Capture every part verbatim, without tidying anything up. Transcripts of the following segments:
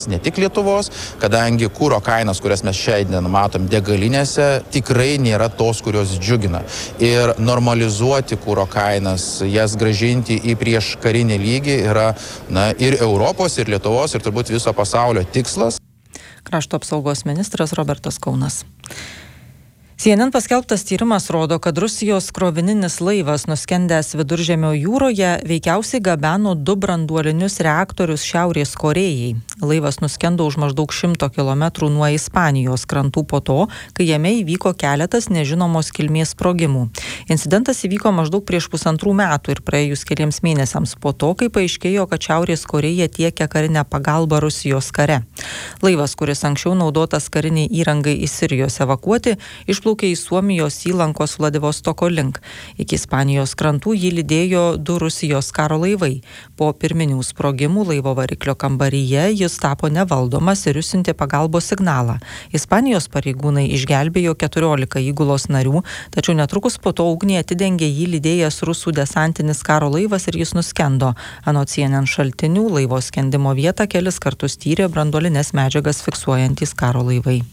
Ne tik Lietuvos, kadangi kūro kainos, kurias mes šiandien matom degalinėse, tikrai nėra tos, kurios džiugina. Ir normalizuoti kūro kainas, jas gražinti į prieš karinį lygį yra na, ir Europos, ir Lietuvos, ir turbūt viso pasaulio tikslas. Krašto apsaugos ministras Robertas Kaunas. C N N paskelbtas tyrimas rodo, kad Rusijos krovininis laivas nuskendęs Viduržemio jūroje veikiausiai gabeno du branduolinius reaktorius Šiaurės Korėjai. Laivas nuskendo už maždaug šimto kilometrų nuo Ispanijos krantų po to, kai jame įvyko keletas nežinomos kilmės sprogimų. Incidentas įvyko maždaug prieš pusantrų metų ir praėjus keliems mėnesiams po to, kai paaiškėjo, kad Šiaurės Korėja tiekia karinę pagalbą Rusijos kare. Laivas, kuris anksčiau naudotas kariniai įrangai iš Sirijos evakuoti, išplaukė į Suomijos įlankos Vladivostoko link. Iki Ispanijos krantų jį lydėjo du Rusijos karo laivai. Po pirminių sprogimų laivo variklio kambaryje jis tapo nevaldomas ir išsiuntė pagalbos signalą. Ispanijos pareigūnai išgelbėjo keturiolika įgulos narių, tačiau netrukus po to ugnį atidengė jį lydėjęs rusų desantinis karo laivas ir jis nuskendo. Anot C N N šaltinių, laivo skendimo vietą kelis kartus tyrė branduolines medžiagas fiksuojantys karo laivai.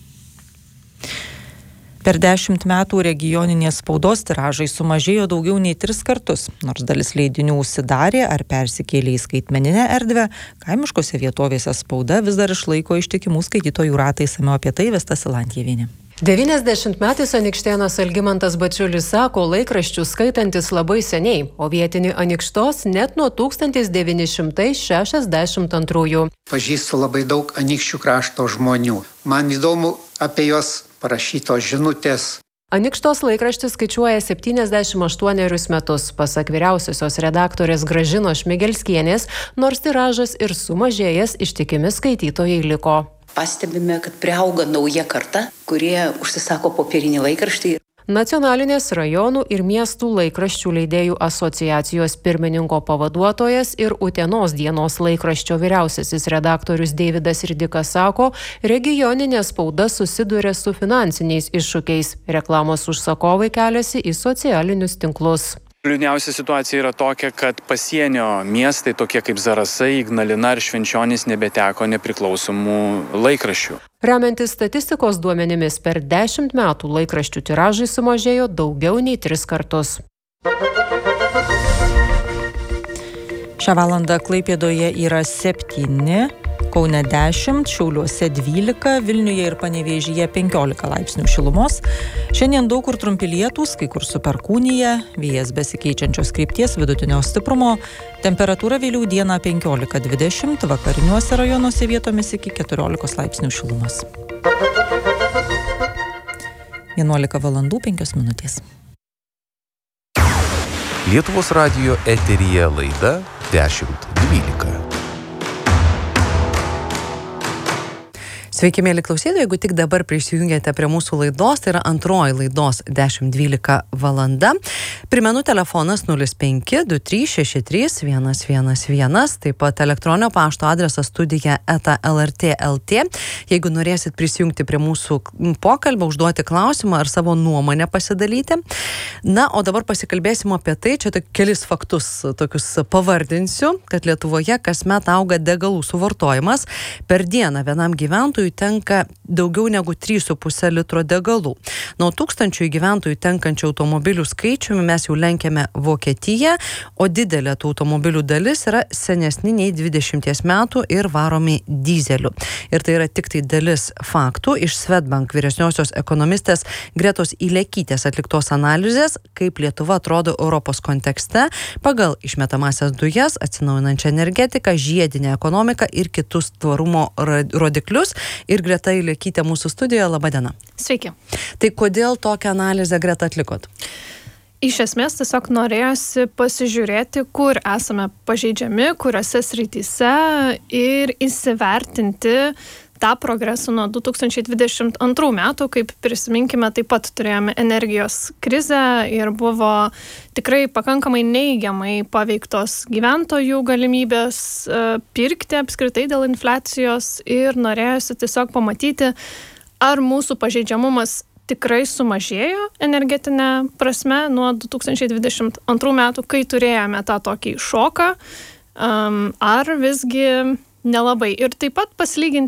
Per dešimt metų regioninės spaudos tiražai sumažėjo daugiau nei tris kartus. Nors dalis leidinių užsidarė ar persikėlė į skaitmeninę erdvę, kaimiškose vietovėse spauda vis dar išlaiko ištikimų skaitytojų ratą. Išsamiau apie tai Vesta Silantjevienė. devyniasdešimtmetis anykštėnas Algimantas Bačiulis sako, laikraščius skaitantis labai seniai, o vietinį Anykštos net nuo tūkstantis devyni šimtai šešiasdešimt antrųjų. Pažįstu labai daug anykščių krašto žmonių. Man įdomu apie juos parašytos žinutės. Anykštos laikraštis skaičiuoja septyniasdešimt aštuonerius metus, pasak vyriausiosios redaktorės Gražinos Šmigelskienės, nors tiražas ir sumažėjęs, ištikimi skaitytojai liko. Pastebime, kad priauga nauja karta, kurie užsisako popierinį laikraštį. Nacionalinės rajonų ir miestų laikraščių leidėjų asociacijos pirmininko pavaduotojas ir Utenos dienos laikraščio vyriausiasis redaktorius Deividas Ridikas sako, regioninė spauda susiduria su finansiniais iššūkiais. Reklamos užsakovai keliasi į socialinius tinklus. Liūdniausia situacija yra tokia, kad pasienio miestai, tokie kaip Zarasai, Ignalina ir Švenčionys, nebeteko nepriklausomų laikraščių. Remiantis statistikos duomenimis, per dešimt metų laikraščių tiražai sumažėjo daugiau nei tris kartus. Šią valandą Klaipėdoje yra septyni, Kaune dešimt, Šiauliuose dvylika, Vilniuje ir Panevėžyje penkiolika laipsnių šilumos. Šiandien daug kur trumpi lietūs, kai kur su perkūnija, vėjas besikeičiančios krypties vidutinio stiprumo, temperatūra vėliau dieną penkiolika dvidešimt, vakariniuose rajonuose vietomis iki keturiolikos laipsnių šilumos. vienuolika valandų penkios minutės. Lietuvos radijo eteryje laida dešimt dvylika. Sveiki, mėly klausytojai, jeigu tik dabar prisijungėte prie mūsų laidos, tai yra antroji laidos dešimt dvylika valanda. Primenu, telefonas nulis penki du trys šeši trys vienas vienas vienas, taip pat elektroninio pašto adresas studija eta el er tė el tė. Jeigu norėsit prisijungti prie mūsų pokalbio, užduoti klausimą ar savo nuomonę pasidalyti. Na, o dabar pasikalbėsim apie tai, čia tik kelis faktus tokius pavardinsiu, kad Lietuvoje kasmet auga degalų suvartojimas. Per dieną vienam gyventojui tenka daugiau negu trys su puse litro degalų. Nuo tūkstančių gyventojų tenkančių automobilių skaičiumi mes jau lenkiame Vokietiją, o didelė tų automobilių dalis yra senesni nei dvidešimties metų ir varomi dizeliu. Ir tai yra tik tai dalis faktų iš Swedbank vyresniosios ekonomistės Gretos Ilekytės atliktos analizės, kaip Lietuva atrodo Europos kontekste pagal išmetamasias dujas, atsinaujinančią energetiką, žiedinę ekonomiką ir kitus tvarumo rodiklius. Ir Greta Ilekytė mūsų studijoje. Labą dieną. Sveiki. Tai kodėl tokią analizę, Greta, atlikot? Iš esmės tiesiog norėjosi pasižiūrėti, kur esame pažeidžiami, kuriuose srityse ir įsivertinti tą progresą nuo du tūkstančiai dvidešimt antrų metų, kaip prisiminkime, taip pat turėjome energijos krizę ir buvo tikrai pakankamai neigiamai paveiktos gyventojų galimybės pirkti apskritai dėl infliacijos ir norėjosi tiesiog pamatyti, ar mūsų pažeidžiamumas tikrai sumažėjo energetinė prasme nuo du tūkstančiai dvidešimt antrų metų, kai turėjome tą tokį šoką, ar visgi nelabai. Ir taip pat pasilyginti